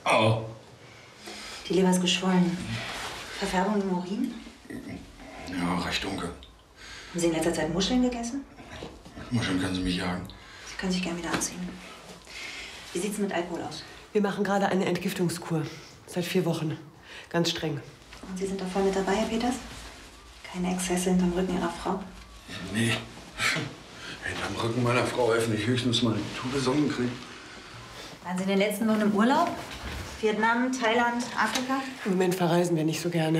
Oh. Die Leber ist geschwollen. Verfärbung im Urin? Ja, recht dunkel. Haben Sie in letzter Zeit Muscheln gegessen? Mit Muscheln können Sie mich jagen. Sie können sich gern wieder anziehen. Wie sieht's mit Alkohol aus? Wir machen gerade eine Entgiftungskur. Seit 4 Wochen. Ganz streng. Und Sie sind da voll mit dabei, Herr Peters? Keine Exzesse hinterm Rücken Ihrer Frau? Nee. Hinterm Rücken meiner Frau öffne ich höchstens mal eine Tube Sonnencreme. Waren Sie in den letzten Wochen im Urlaub? Vietnam, Thailand, Afrika? Im Moment verreisen wir nicht so gerne.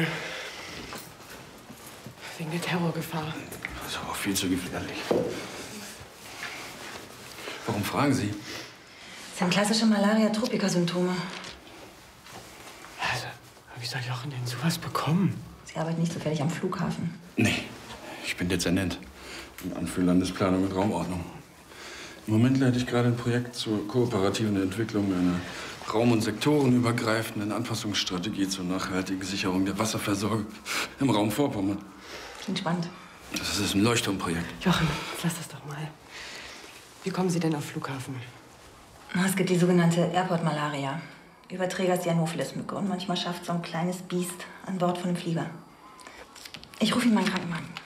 Wegen der Terrorgefahr. Das ist aber auch viel zu gefährlich. Warum fragen Sie? Das sind klassische Malaria-Tropiker-Symptome. Also, wie soll Jochen denn sowas bekommen? Sie arbeiten nicht zufällig am Flughafen. Nee, ich bin Dezernent. Im Amt für Landesplanung und Raumordnung. Im Moment leite ich gerade ein Projekt zur kooperativen Entwicklung einer raum- und sektorenübergreifenden Anpassungsstrategie zur nachhaltigen Sicherung der Wasserversorgung im Raum Vorpommern. Klingt spannend. Das ist ein Leuchtturmprojekt. Jochen, lass das doch mal. Wie kommen Sie denn auf Flughafen? Es gibt die sogenannte Airport-Malaria. Überträger ist die Anopheles-Mücke und manchmal schafft so ein kleines Biest an Bord von einem Flieger. Ich rufe Ihnen meinen Krankenwagen.